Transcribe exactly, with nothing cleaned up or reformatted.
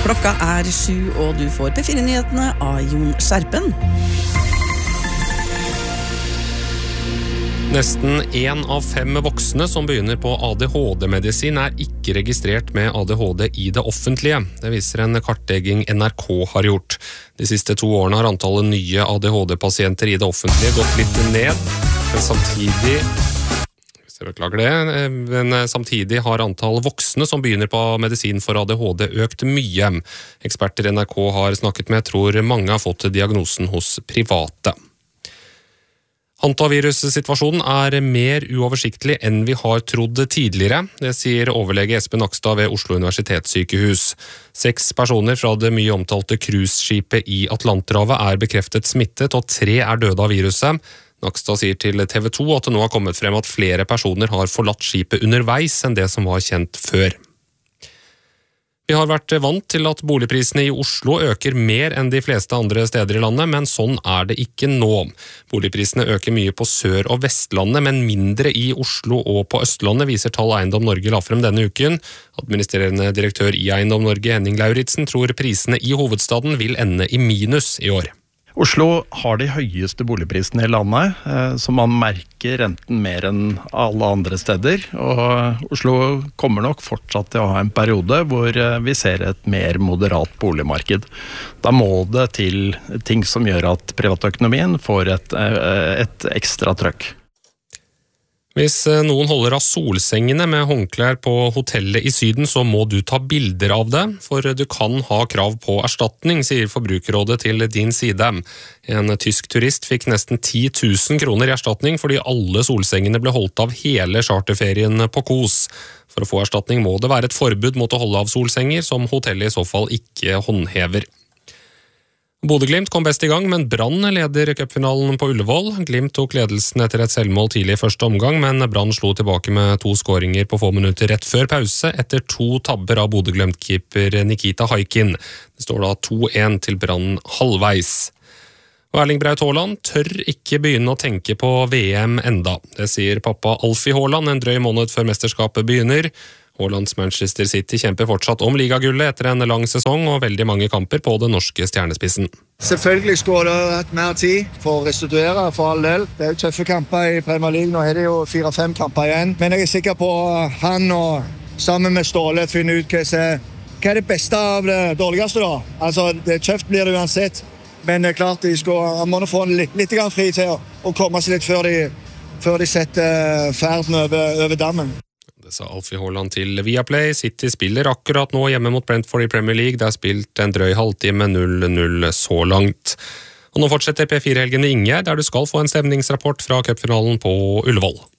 Klokka er sju, og du får P fire-nyhetene av Jon Skjerpen. Nesten en av fem voksne som begynner på A D H D-medisin er ikke registrert med A D H D i det offentlige. Det viser en kartlegging N R K har gjort. De siste to årene har antallet nye A D H D-pasienter i det offentlige gått litt ned, men samtidig, jeg beklager det, men samtidig har antall voksne som begynner på medisin for A D H D økt mye. Eksperter N R K har snakket med tror mange har fått diagnosen hos private. Hantavirussituasjonen er mer uoversiktlig enn vi har trodd tidligere, det sier overlege Espen Nakstad ved Oslo Universitetssykehus. Seks personer fra det mye omtalte cruiseskipet i Atlanterhavet er bekreftet smittet, og tre er døde av viruset. Nakstad sier til T V to at det nå har kommet frem at flere personer har forlatt skipet underveis enn det som var kjent før. Vi har vært vant til at boligprisene i Oslo øker mer enn de fleste andre steder i landet, men sånn er det ikke nå. Boligprisene øker mye på Sør- og Vestlandet, men mindre i Oslo og på Østlandet, viser tall Eiendom Norge la frem denne uken. Administrerende direktør i Eiendom Norge, Henning Lauritsen, tror prisene i hovedstaden vil ende i minus i år. Oslo har de høyeste boligprisene i landet, så man merker renten mer enn alle andre steder. Og Oslo kommer nok fortsatt til å ha en periode hvor vi ser et mer moderat boligmarked. Da må det til ting som gjør at privatøkonomien får et, et ekstra trøkk. Hvis noen holder av solsengene med håndklær på hotellet i Syden, så må du ta bilder av det, for du kan ha krav på erstatning, sier Forbrukerrådet til din side. En tysk turist fikk nesten ti tusen kroner i erstatning fordi alle solsengene ble holdt av hele charterferien på Kos. For å få erstatning må det være et forbud mot å holde av solsenger, som hotellet i så fall ikke håndhever. Bodø-Glimt kom best i gang, men Brann leder cupfinalen på Ullevål. Glimt tok ledelsen etter et selvmål tidlig i første omgang, men Brann slo tilbake med to skåringer på få minutter rett før pause, etter to tabber av Bodø-Glimt-keeper Nikita Haikin. Det står da to en til Brann halvveis. Og Erling Braut Haaland tør ikke begynne å tenke på V M enda. Det sier pappa Alfie Haaland en drøy måned før mesterskapet begynner. Haalands Manchester City kjemper fortsatt om ligagullet etter en lang sesong og veldig mange kamper på den norske stjernespissen. Selvfølgelig skulle det hatt mer tid for å restituere for all del. Det er jo tøffe kamper i Premier League, nå er det jo fire-fem kamper igjen. Men jeg er sikker på han og sammen med Ståle finne ut hva er, hva er det beste av det dårligste da. Altså, det tøft blir det uansett. Men det er klart de skal, han må få litt, litt fri til å, å komme seg litt før de, før de setter ferden over, over dammen. Det sa Alfie Haaland til Viaplay. City spiller akkurat nå hjemme mot Brentford i Premier League. Det er spilt en drøy halvtime null null så langt. Og nå fortsetter P fire-helgen i Inge, der du skal få en stemningsrapport fra cupfinalen på Ullevål.